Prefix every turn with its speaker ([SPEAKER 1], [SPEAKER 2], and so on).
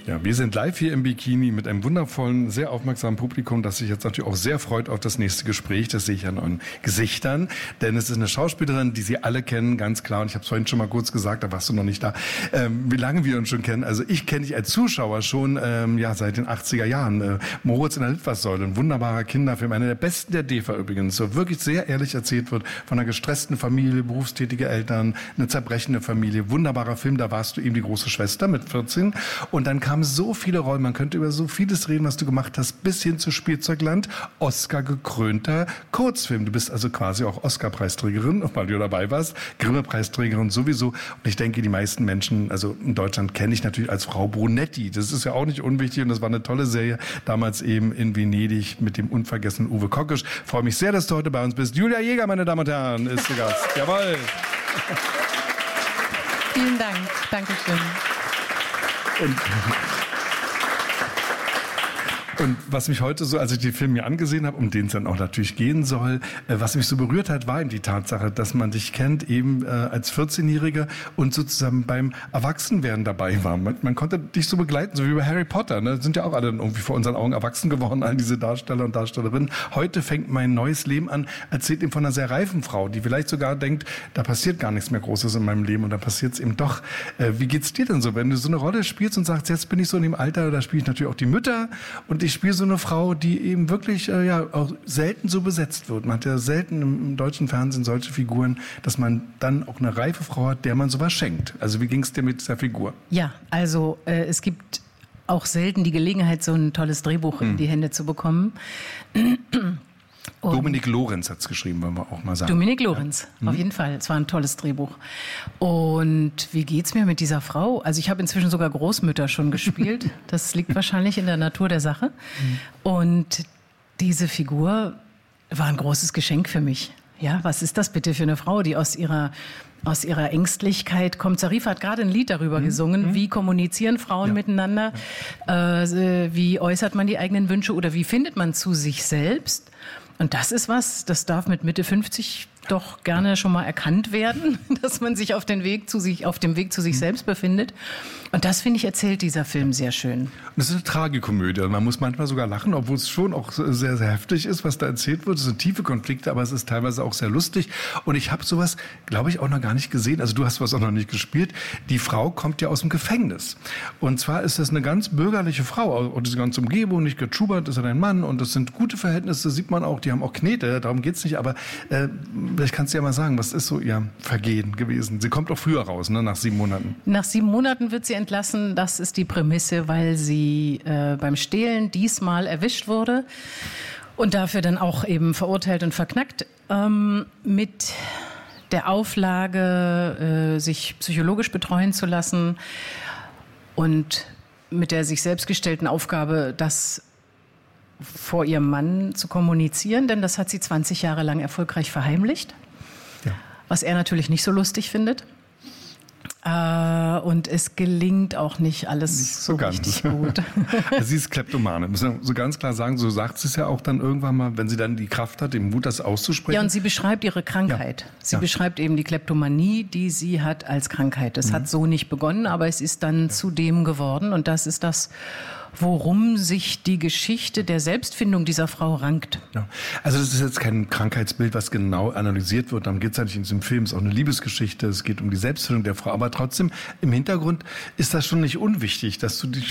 [SPEAKER 1] Ja, wir sind live hier im Bikini mit einem wundervollen, sehr aufmerksamen Publikum, das sich jetzt natürlich auch sehr freut auf das nächste Gespräch. Das sehe ich an euren Gesichtern, denn es ist eine Schauspielerin, die Sie alle kennen, ganz klar. Und ich habe es vorhin schon mal kurz gesagt, da warst du noch nicht da, wie lange wir uns schon kennen. Also ich kenne dich als Zuschauer schon seit den 80er Jahren. Moritz in der Litfaßsäule, ein wunderbarer Kinderfilm, einer der besten der DEFA übrigens, so wirklich sehr ehrlich erzählt wird von einer gestressten Familie, berufstätige Eltern, eine zerbrechende Familie. Wunderbarer Film, da warst du eben die große Schwester mit 14. Und dann kamen so viele Rollen, man könnte über so vieles reden, was du gemacht hast, bis hin zu Spielzeugland, Oscar gekrönter Kurzfilm. Du bist also quasi auch Oscar-Preisträgerin, weil du dabei warst, Grimme-Preisträgerin sowieso. Und ich denke, die meisten Menschen, also in Deutschland kenne ich natürlich als Frau Brunetti. Das ist ja auch nicht unwichtig und das war eine tolle Serie, damals eben in Venedig mit dem unvergessenen Uwe Kockisch. Freue mich sehr, dass du heute bei uns bist. Julia Jäger, meine Damen und Herren, ist zu Gast. Jawohl.
[SPEAKER 2] Vielen Dank. Dankeschön.
[SPEAKER 1] Und was mich heute so, als ich die Filme mir angesehen habe, um den es dann auch natürlich gehen soll, was mich so berührt hat, war eben die Tatsache, dass man dich kennt eben als 14-Jähriger und sozusagen beim Erwachsenwerden dabei war. Man konnte dich so begleiten, so wie bei Harry Potter. Ne? Sind ja auch alle irgendwie vor unseren Augen erwachsen geworden, all diese Darsteller und Darstellerinnen. Heute fängt mein neues Leben an, erzählt ihm von einer sehr reifen Frau, die vielleicht sogar denkt, da passiert gar nichts mehr Großes in meinem Leben und da passiert es eben doch. Wie geht's dir denn so, wenn du so eine Rolle spielst und sagst, jetzt bin ich so in dem Alter, da spiele ich natürlich auch die Mütter und ich spiele so eine Frau, die eben wirklich auch selten so besetzt wird. Man hat ja selten im deutschen Fernsehen solche Figuren, dass man dann auch eine reife Frau hat, der man sowas schenkt. Also wie ging es dir mit dieser Figur?
[SPEAKER 2] Ja, also es gibt auch selten die Gelegenheit, so ein tolles Drehbuch in die Hände zu bekommen.
[SPEAKER 1] Dominik Lorenz hat es geschrieben, wollen wir auch mal sagen.
[SPEAKER 2] Dominik Lorenz, auf jeden Fall. Es war ein tolles Drehbuch. Und wie geht's mir mit dieser Frau? Also ich habe inzwischen sogar Großmütter schon gespielt. Das liegt wahrscheinlich in der Natur der Sache. Und diese Figur war ein großes Geschenk für mich. Ja, was ist das bitte für eine Frau, die aus ihrer Ängstlichkeit kommt? Zarifa hat gerade ein Lied darüber gesungen, wie kommunizieren Frauen miteinander, wie äußert man die eigenen Wünsche oder wie findet man zu sich selbst? Und das ist was, das darf mit Mitte 50 doch gerne schon mal erkannt werden, dass man sich auf dem Weg zu sich selbst befindet. Und das, finde ich, erzählt dieser Film sehr schön. Und
[SPEAKER 1] das ist eine Tragikomödie. Man muss manchmal sogar lachen, obwohl es schon auch sehr, sehr heftig ist, was da erzählt wird. Es sind tiefe Konflikte, aber es ist teilweise auch sehr lustig. Und ich habe sowas, glaube ich, auch noch gar nicht gesehen. Also du hast was auch noch nicht gespielt. Die Frau kommt ja aus dem Gefängnis. Und zwar ist das eine ganz bürgerliche Frau. Und diese ganze Umgebung, nicht Gerd Schubert ist ja dein Mann. Und das sind gute Verhältnisse, sieht man auch. Die haben auch Knete, darum geht's nicht. Aber vielleicht kannst du ja mal sagen, was ist so ihr Vergehen gewesen? Sie kommt auch früher raus, ne? Nach 7 Monaten.
[SPEAKER 2] Nach 7 Monaten wird sie entlassen. Das ist die Prämisse, weil sie beim Stehlen diesmal erwischt wurde und dafür dann auch eben verurteilt und verknackt. Mit der Auflage, sich psychologisch betreuen zu lassen und mit der sich selbst gestellten Aufgabe, das vor ihrem Mann zu kommunizieren, denn das hat sie 20 Jahre lang erfolgreich verheimlicht, was er natürlich nicht so lustig findet. Und es gelingt auch nicht alles nicht so richtig gut.
[SPEAKER 1] Sie ist Kleptomane, müssen wir so ganz klar sagen, so sagt sie es ja auch dann irgendwann mal, wenn sie dann die Kraft hat, den Mut, das auszusprechen.
[SPEAKER 2] Ja, und sie beschreibt ihre Krankheit. Ja. Sie beschreibt eben die Kleptomanie, die sie hat als Krankheit. Es hat so nicht begonnen, aber es ist dann zu dem geworden und das ist das, worum sich die Geschichte der Selbstfindung dieser Frau rankt.
[SPEAKER 1] Ja. Also das ist jetzt kein Krankheitsbild, was genau analysiert wird. Darum geht es eigentlich in diesem Film. Es ist auch eine Liebesgeschichte. Es geht um die Selbstfindung der Frau. Aber trotzdem, im Hintergrund ist das schon nicht unwichtig, dass du dich